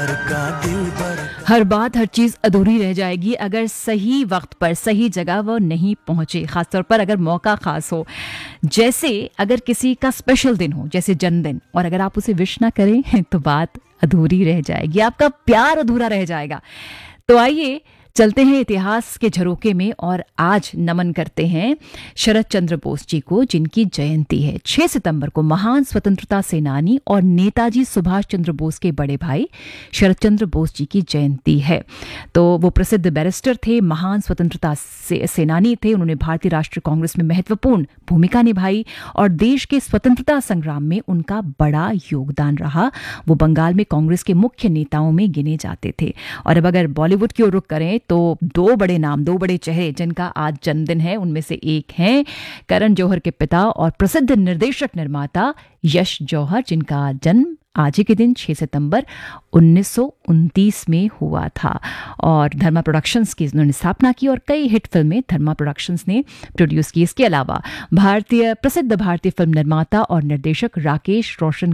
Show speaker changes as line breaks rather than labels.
हर बात हर चीज अधूरी रह जाएगी अगर सही वक्त पर सही जगह वो नहीं पहुंचे, खासतौर पर अगर मौका खास हो। जैसे अगर किसी का स्पेशल दिन हो, जैसे जन्मदिन, और अगर आप उसे विश ना करें तो बात अधूरी रह जाएगी, आपका प्यार अधूरा रह जाएगा। तो आइए चलते हैं इतिहास के झरोके में और आज नमन करते हैं शरद चंद्र बोस जी को, जिनकी जयंती है 6 सितंबर को। महान स्वतंत्रता सेनानी और नेताजी सुभाष चंद्र बोस के बड़े भाई शरद चंद्र बोस जी की जयंती है। तो वो प्रसिद्ध बैरिस्टर थे, महान स्वतंत्रता सेनानी थे। उन्होंने भारतीय राष्ट्रीय कांग्रेस में महत्वपूर्ण भूमिका निभाई और देश के स्वतंत्रता संग्राम में उनका बड़ा योगदान रहा। वो बंगाल में कांग्रेस के मुख्य नेताओं में गिने जाते थे। और अब अगर बॉलीवुड की ओर रुख करें तो दो बड़े नाम, दो बड़े चेहरे जिनका आज जन्मदिन है, उनमें से एक हैं करण जौहर के पिता और प्रसिद्ध निर्देशक निर्माता यश जौहर, जिनका जन्म आज ही के दिन 6 सितंबर 1929 में हुआ था। और धर्मा प्रोडक्शंस की उन्होंने स्थापना की और कई हिट फिल्में धर्मा प्रोडक्शंस ने प्रोड्यूस की। इसके अलावा प्रसिद्ध भारतीय फिल्म निर्माता और निर्देशक राकेश रोशन